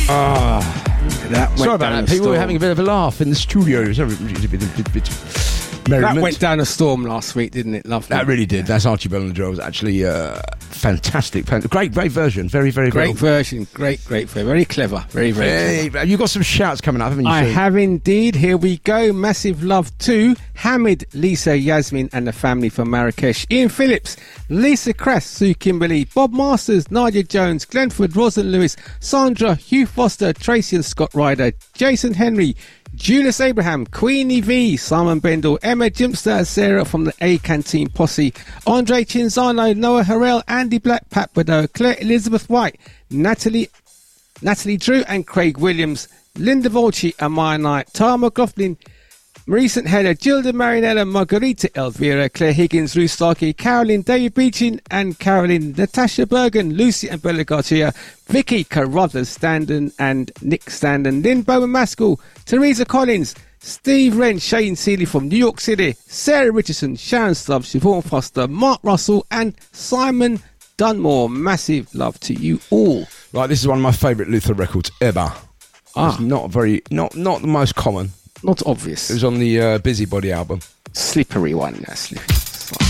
Sorry about that, people. We're having a bit of a laugh in the studio. That went down a storm last week, didn't it? Lovely. That really did. That's Archie Bell and the Drells. Actually, fantastic. Great version. Very great version. Great version. Very clever. Very clever. You've got some shouts coming up, haven't you? I have indeed. Here we go. Massive love to Hamid, Lisa, Yasmin and the family from Marrakesh. Ian Phillips, Lisa Crass, Sue Kimberley, Bob Masters, Nadia Jones, Glenford, Rosalind Lewis, Sandra, Hugh Foster, Tracy and Scott Ryder, Jason Henry, Julius Abraham, Queenie V, Simon Bendel, Emma Jimpster, Sarah from the A Canteen Posse, Andre Chinzano, Noah Harrell, Andy Black, Pat Badeau, Claire Elizabeth White, Natalie Drew and Craig Williams, Linda Volchi, Amaya Knight, Tara McLaughlin, Marie St. Heather, Gilda Marinella, Margarita Elvira, Claire Higgins, Ruth Starkey, Caroline, David Beechin and Caroline, Natasha Bergen, Lucy and Bella Garcia, Vicky Carruthers Standen and Nick Standen, Lynn Bowman Maskell, Teresa Collins, Steve Wren, Shane Seeley from New York City, Sarah Richardson, Sharon Stubbs, Siobhan Foster, Mark Russell and Simon Dunmore. Massive love to you all. Right, this is one of my favourite Luther records ever. It's not the most common. Not obvious. It was on the Busybody album. Slippery one, slippery.